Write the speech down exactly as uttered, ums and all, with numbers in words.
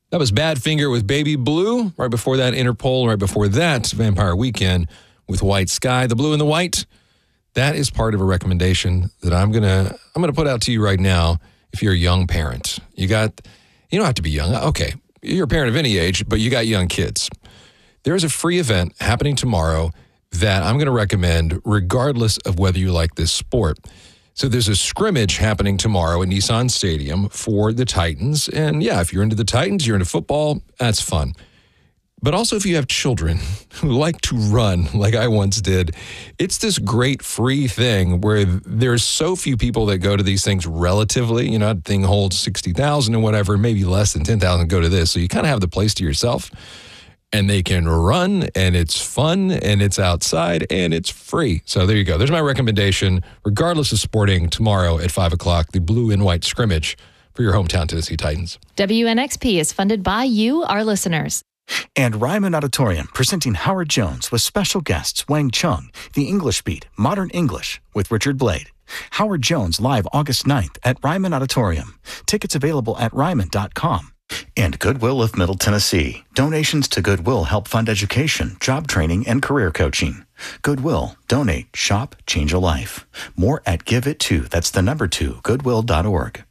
That was Badfinger with Baby Blue. Right before that, Interpol. Right before that, Vampire Weekend with White Sky. The blue and the white, that is part of a recommendation that I'm going to I'm gonna put out to you right now if you're a young parent. You got, you don't have to be young. Okay, you're a parent of any age, but you got young kids. There's a free event happening tomorrow that I'm going to recommend regardless of whether you like this sport. So there's a scrimmage happening tomorrow at Nissan Stadium for the Titans. And yeah, if you're into the Titans, you're into football, that's fun. But also if you have children who like to run like I once did, it's this great free thing where there's so few people that go to these things relatively. You know, that thing holds sixty thousand and whatever, maybe less than ten thousand go to this. So you kind of have the place to yourself. And they can run, and it's fun, and it's outside, and it's free. So there you go. There's my recommendation, regardless of sporting, tomorrow at five o'clock, the blue and white scrimmage for your hometown Tennessee Titans. W N X P is funded by you, our listeners. And Ryman Auditorium, presenting Howard Jones with special guests Wang Chung, The English Beat, Modern English with Richard Blade. Howard Jones live August ninth at Ryman Auditorium. Tickets available at ryman dot com. And Goodwill of Middle Tennessee. Donations to Goodwill help fund education, job training, and career coaching. Goodwill. Donate. Shop. Change a life. More at Give It To. That's the number two. Goodwill dot org.